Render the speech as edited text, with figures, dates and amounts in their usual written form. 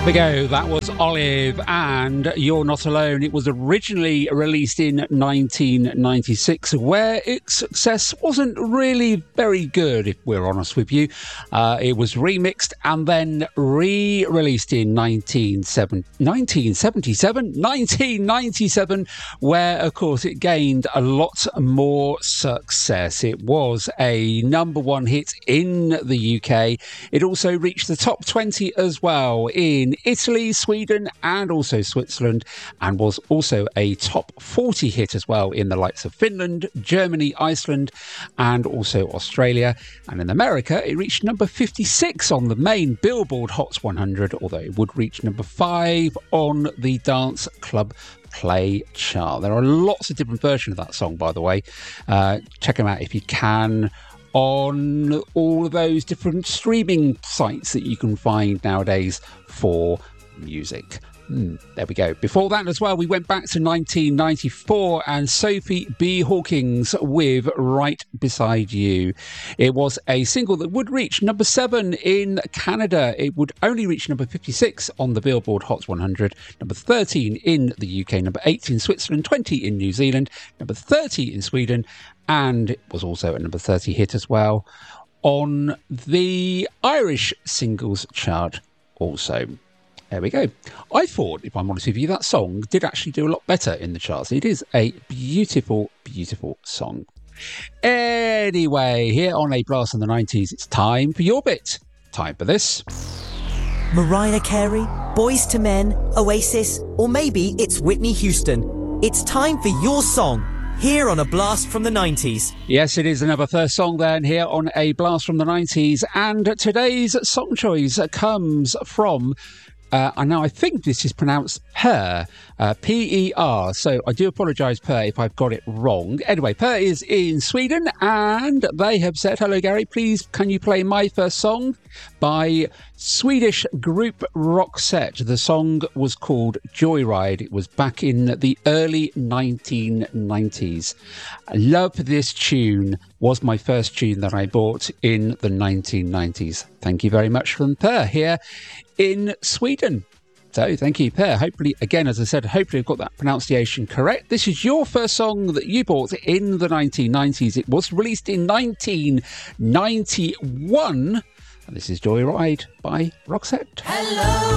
we go. That was Olive and You're Not Alone. It was originally released in 1996, where its success wasn't really very good, if we're honest with you. It was remixed and then re-released in 1997, where, of course, it gained a lot more success. It was a number one hit in the UK. It also reached the top 20 as well in Italy, Sweden and also Switzerland, and was also a top 40 hit as well in the likes of Finland, Germany, Iceland and also Australia. And in America it reached number 56 on the main Billboard Hot 100, although it would reach number 5 on the Dance Club Play chart. There are lots of different versions of that song, by the way. Check them out if you can on all of those different streaming sites that you can find nowadays for music. There we go. Before that as well, we went back to 1994 and Sophie B. Hawkins with Right Beside You. It was a single that would reach number 7 in Canada. It would only reach number 56 on the Billboard Hot 100, number 13 in the UK, number 8 in Switzerland, 20 in New Zealand, number 30 in Sweden, and it was also a number 30 hit as well on the Irish singles chart also. There we go. I thought, if I'm honest with you, that song did actually do a lot better in the charts. It is a beautiful, beautiful song. Anyway, here on A Blast in the 90s, it's time for your bit. Time for this. Mariah Carey, Boyz II Men, Oasis, or maybe it's Whitney Houston. It's time for your song. Here on A Blast from the 90s. Yes, it is another first song then here on A Blast from the 90s. And today's song choice comes from, now I think this is pronounced Per, P-E-R. So I do apologise, Per, if I've got it wrong. Anyway, Per is in Sweden and they have said, hello, Gary, please can you play My First Song by Swedish group Roxette. The song was called Joyride. It was back in the early 1990s. I love this tune. Was my first tune that I bought in the 1990s. Thank you very much from Per here in Sweden. So thank you, Per. Hopefully, again, as I said, hopefully I've got that pronunciation correct. This is your first song that you bought in the 1990s. It was released in 1991. And this is Joyride by Roxette. Hello.